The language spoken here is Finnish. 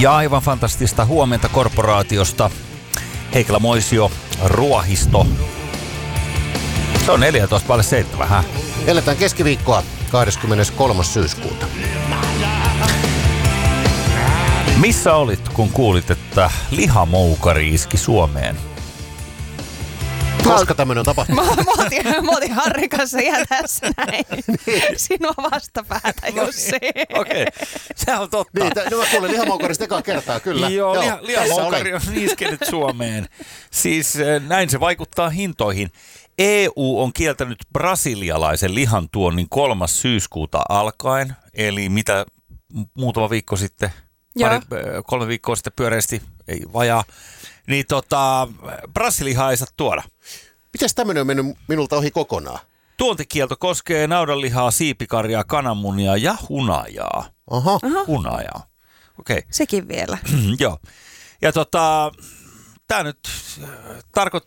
Ja aivan fantastista huomenta korporaatiosta. Heikelä Moisio, Ruohisto. Se on 14.7. Eletään keskiviikkoa 23. syyskuuta. Missä olit, kun kuulit, että lihamoukari iski Suomeen? Koska tämmöinen on tapahtunut? Mä oltiin Harrin kanssa ihan tässä näin. Sinua vastapäätä, Jussi. Okei, se on totta. Niin, mä kuulen lihamoukarista ekaa kertaa, kyllä. Joo, lihamoukari on iskenyt Suomeen. Siis näin se vaikuttaa hintoihin. EU on kieltänyt brasilialaisen lihan tuonnin 3. syyskuuta alkaen, eli mitä muutama viikko sitten, 3 viikkoa sitten pyöreästi, ei vajaa, niin brasilihaa ei saa tuoda. Mites tämmöinen on mennyt minulta ohi kokonaan? Tuontikielto koskee naudanlihaa, siipikarjaa, kananmunia ja hunajaa. Aha. Hunajaa. Okei. Sekin vielä. Joo. Ja tämä nyt